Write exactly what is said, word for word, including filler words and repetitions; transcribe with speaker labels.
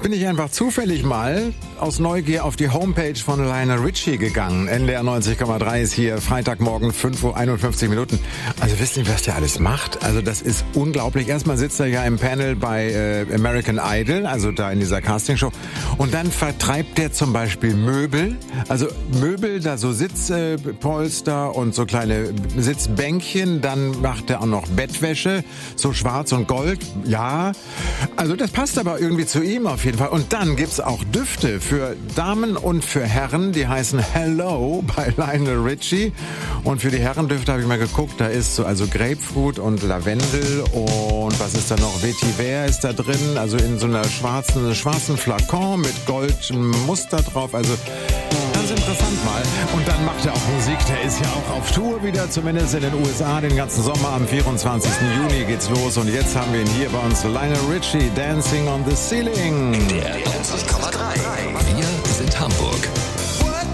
Speaker 1: bin ich einfach zufällig mal aus Neugier auf die Homepage von Lionel Richie gegangen. N D R neunzig Komma drei ist hier, Freitagmorgen, fünf Uhr einundfünfzig Minuten. Also wisst ihr, was der alles macht? Also das ist unglaublich. Erstmal sitzt er ja im Panel bei äh, American Idol, also da in dieser Castingshow. Und dann vertreibt der zum Beispiel Möbel. Also Möbel, da so Sitzpolster und so kleine Sitzbänkchen. Dann macht er auch noch Bettwäsche, so schwarz und gold. Ja, also das passt aber irgendwie zu ihm auf jeden Fall. Und dann gibt's auch Düfte für Damen und für Herren. Die heißen Hello bei Lionel Richie. Und für die Herrendüfte habe ich mal geguckt. Da ist so also Grapefruit und Lavendel. Und was ist da noch? Vetiver ist da drin. Also in so einer schwarzen, schwarzen Flakon mit Goldmuster drauf. Also ganz interessant mal. Und dann macht er auch Musik. Der ist ja auch auf Tour wieder, zumindest in den U S A, den ganzen Sommer. Am vierundzwanzigsten Juni geht's los. Und jetzt haben wir ihn hier bei uns, Lionel Richie, Dancing on the Ceiling.
Speaker 2: Der